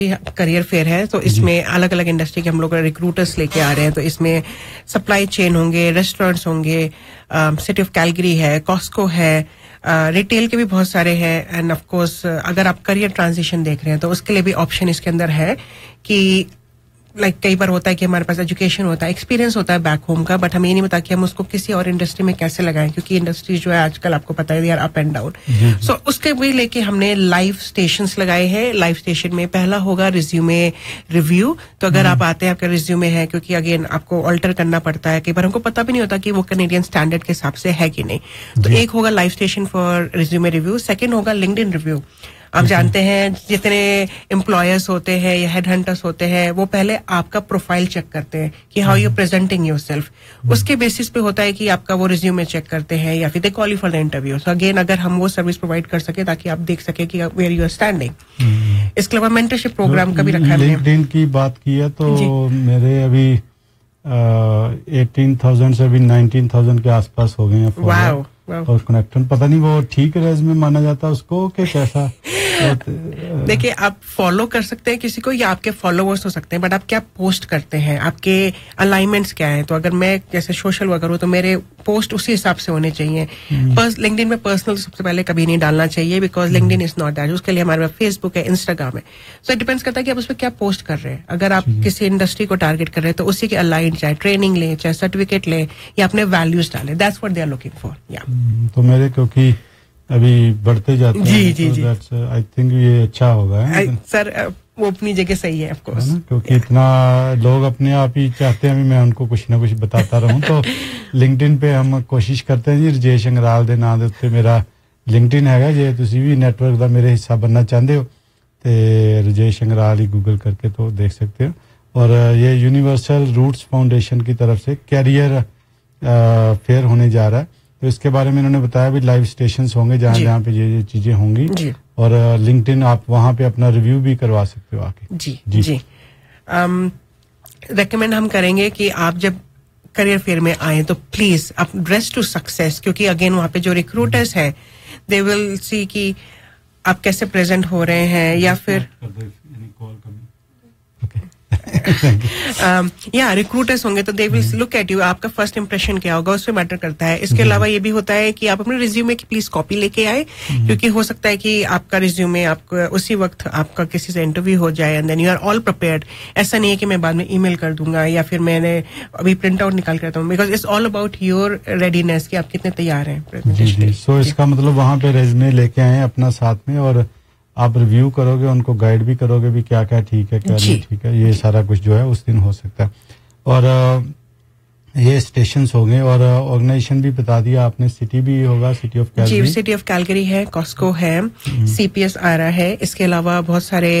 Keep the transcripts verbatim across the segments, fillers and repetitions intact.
Career fair है, तो इसमें अलग अलग इंडस्ट्री के हम लोग रिक्रूटर्स लेके आ रहे हैं. तो इसमें सप्लाई चेन होंगे, रेस्टोरेंट्स होंगे, सिटी ऑफ कैलगरी है, कॉस्को है, रिटेल uh, के भी बहुत सारे हैं. एंड ऑफ कोर्स अगर आप करियर ट्रांजिशन देख रहे हैं तो उसके लिए भी ऑप्शन इसके अंदर है कि लाइक like, कई बार होता है कि हमारे पास एजुकेशन होता है, एक्सपीरियंस होता है बैक होम का, बट हमें ये नहीं पता कि हम उसको किसी और इंडस्ट्री में कैसे लगाएं, क्योंकि इंडस्ट्री जो है आजकल आपको पता है, they are up and down. सो उसके भी लेके हमने लाइव स्टेशंस लगाए हैं. लाइव स्टेशन में पहला होगा रिज्यूमे रिव्यू. तो अगर आप आते हैं, आपका रिज्यूमे है, क्योंकि अगेन आपको ऑल्टर करना पड़ता है, कई बार हमको पता भी नहीं होता कि वो कैनेडियन स्टैंडर्ड के हिसाब से है कि नहीं. तो एक होगा live station for resume review. Second होगा लिंक्डइन रिव्यू. आप जानते हैं जितने एम्प्लॉयर्स होते हैं या हेड हंटर्स होते हैं, वो पहले आपका प्रोफाइल चेक करते हैं कि हाउ यू प्रेजेंटिंग योरसेल्फ. उसके बेसिस पे होता है कि आपका वो रिज्यूमे चेक करते हैं या फिर they call you for the interview. So again अगर हम वो सर्विस प्रोवाइड कर सके ताकि आप देख सके कि वेयर यू आर स्टैंडिंग. इसके अलावा मेंटरशिप प्रोग्राम का भी रखा है. लिंक्डइन की बात की है तो मेरे अभी एटीन थाउजेंड से अभी नाइनटीन थाउजेंड के आसपास हो गए हैं. वाओ. और कनेक्शन पता नहीं वो ठीक रेज़्यूमे माना जाता है उसको कि कैसा. देखिए, आप फॉलो कर सकते हैं किसी को या आपके फॉलोवर्स हो सकते हैं, बट आप क्या पोस्ट करते हैं, आपके अलाइनमेंट्स क्या हैं. तो अगर मैं जैसे सोशल वर्कर हूं तो मेरे पोस्ट उसी हिसाब से होने चाहिए. लिंक्डइन में पर्सनल सबसे पहले कभी नहीं डालना चाहिए, because LinkedIn is not that. उसके लिए हमारे पास फेसबुक है, इंस्टाग्राम है. सो इट डिपेंड्स करता है कि आप उस पर क्या पोस्ट कर रहे हैं. अगर आप किसी इंडस्ट्री को टारगेट कर रहे हैं तो उसी के अलाइन, चाहे ट्रेनिंग लें, चाहे सर्टिफिकेट लें या अपने वैल्यूज डालें. That's what they are looking for. या तो मेरे क्योंकि अभी बढ़ते जाते हैं, जी जी जी, आई थिंक ये अच्छा होगा है सर. वो अपनी जगह सही है, ऑफ कोर्स, क्योंकि इतना लोग अपने आप ही चाहते हैं मैं उनको कुछ ना कुछ बताता रहूं. तो लिंक्डइन पे हम कोशिश करते हैं जी. रजेश अंगराल दे नाम दे उत्ते मेरा लिंक्डइन हैगा. जे तुसी भी नेटवर्क दा मेरे हिस्सा बनना चाहते हो ते रजेश अंगराल ही गूगल करके तो देख सकते हो. और ये यूनिवर्सल रूट्स फाउंडेशन की तरफ से कैरियर फेयर होने जा रहा है. तो इसके बारे में इन्होंने बताया भी लाइव स्टेशंस होंगे जहाँ जहाँ पे ये ये चीजें होंगी. और लिंक्डइन आप वहाँ पे अपना रिव्यू भी करवा सकते हो आके. जी जी, जी. रेकमेंड um, हम करेंगे कि आप जब करियर फेयर में आए तो प्लीज आप ड्रेस टू सक्सेस, क्योंकि अगेन वहाँ पे जो रिक्रूटर्स हैं दे विल सी कि आप कैसे प्रेजेंट हो रहे हैं. या फिर या रिक्रूटर्स होंगे तो they will look at you. आपका फर्स्ट इंप्रेशन क्या होगा उससे मैटर करता है. इसके अलावा ये भी होता है कि आप अपने रिज्यूमे की प्लीज कॉपी लेके आए, क्योंकि हो सकता है कि आपका रिज्यूमे आपको उसी वक्त आपका किसी से इंटरव्यू हो जाए and then you are all prepared. ऐसा नहीं है कि मैं बाद में ईमेल कर दूंगा या फिर मैंने अभी प्रिंट आउट निकाल करता हूँ, because it's all about your readiness कि आप कितने तैयार हैं. सो इसका मतलब वहाँ पे रेज्यूमे लेके आए अपना साथ में और आप रिव्यू करोगे, उनको गाइड भी करोगे भी क्या क्या ठीक है क्या नहीं ठीक है. ये सारा कुछ जो है उस दिन हो सकता है. और ये स्टेशंस हो गए और ऑर्गेनाइजेशन भी बता दिया आपने. सिटी भी होगा, city of Calgary. Ji, city of Calgary है, कॉस्को है, सीपीएस आ रहा है. इसके अलावा बहुत सारे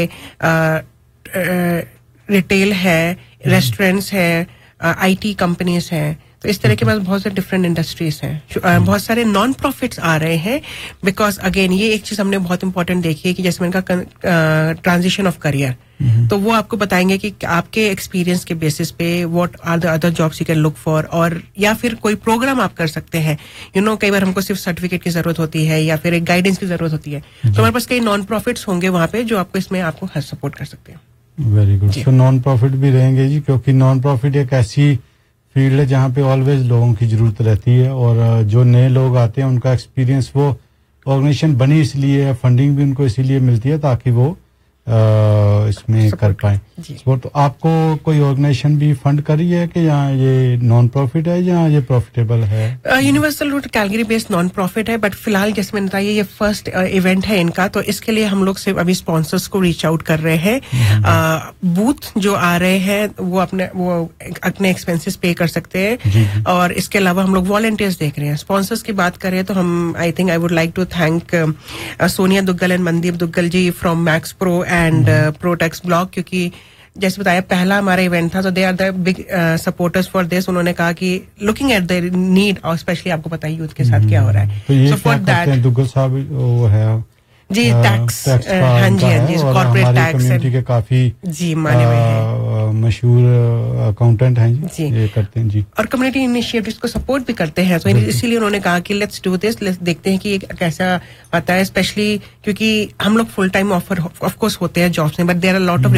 रिटेल है, रेस्टोरेंट्स है, आईटी कंपनीज हैं. तो इस तरह के पास बहुत सारे डिफरेंट इंडस्ट्रीज हैं. बहुत सारे नॉन प्रॉफिट्स आ रहे हैं, बिकॉज अगेन ये एक चीज हमने बहुत इंपॉर्टेंट देखी है कि जैसे मैंने कहा ट्रांजिशन ऑफ करियर, तो वो आपको बताएंगे कि आपके एक्सपीरियंस के बेसिस पे what are the other jobs you can look for. और या फिर कोई प्रोग्राम आप कर सकते हैं. यू नो कई बार हमको सिर्फ सर्टिफिकेट की जरूरत होती है या फिर एक गाइडेंस की जरूरत होती है, तो हमारे पास कई नॉन प्रॉफिट्स होंगे वहां पे जो आपको इसमें आपको हर सपोर्ट कर सकते हैं. Very good. तो नॉन प्रॉफिट भी रहेंगे जी, क्योंकि नॉन प्रॉफिट एक ऐसी फील्ड है जहाँ पे ऑलवेज लोगों की जरूरत रहती है. और जो नए लोग आते हैं उनका एक्सपीरियंस, वो ऑर्गेनाइजेशन बनी इसलिए है, फंडिंग भी उनको इसीलिए मिलती है ताकि वो आ, इसमें कर पाए. तो आपको कोई ऑर्गेनाइजेशन भी फंड करी है कि यहाँ ये नॉन प्रॉफिट है या ये प्रॉफिटेबल है? Universal root Calgary based non profit है, बट फिलहाल जैसे मैंने बताया ये फर्स्ट इवेंट है इनका, तो इसके लिए हम लोग सिर्फ अभी स्पॉन्सर्स को रीच आउट कर रहे हैं. बूथ जो आ रहे हैं वो अपने वो अपने एक्सपेंसेस पे कर सकते हैं. और इसके अलावा हम लोग वॉलंटियर्स देख रहे हैं. स्पॉन्सर्स की बात करें तो हम I think I would like to thank Sonia Duggal and Mandeep Duggal ji from max pro and प्रोटेक्स blog, क्योंकि जैसे बताया पहला हमारा इवेंट था, तो they are the big supporters for this. उन्होंने कहा कि लुकिंग एट द नीड और स्पेशली आपको पता है यूथ के साथ क्या हो रहा है. तो ये so क्या करते हैं दुग्गल साहब? वो है जी टैक्स, हाँ जी हाँ जी, कॉर्पोरेट टैक्स कम्युनिटी के काफी जी माने हुए हैं, मशहूर अकाउंटेंट हैं जी, ये करते हैं जी. और कम्युनिटी इनिशिएटिव्स को सपोर्ट भी करते हैं. तो इसीलिए उन्होंने कहा कि लेट्स डू दिस, लेट्स देखते हैं कि ये कैसा आता है. स्पेशली क्योंकि हम लोग full time offer of course होते हैं जॉब्स में, but there are lot of